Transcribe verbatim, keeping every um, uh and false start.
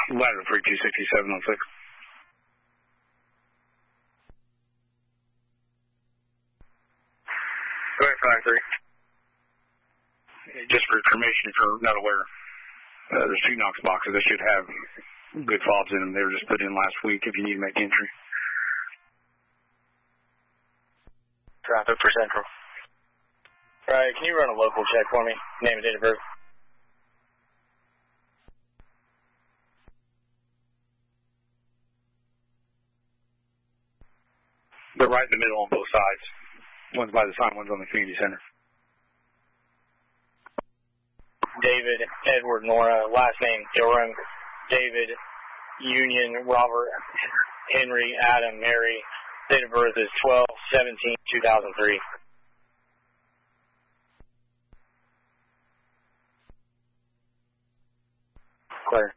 Ladder three two six seven oh six. Go ahead, five three. Just for information, if you're not aware, uh, there's two Knox boxes that should have good fobs in them. They were just put in last week if you need to make entry. Traffic for Central. Right, can you run a local check for me? Name and date of birth. They're right in the middle on both sides. One's by the sign, one's on the community center. David, Edward, Nora, last name, Durham, David, Union, Robert, Henry, Adam, Mary. Date of birth is twelve seventeen two thousand three. Clear.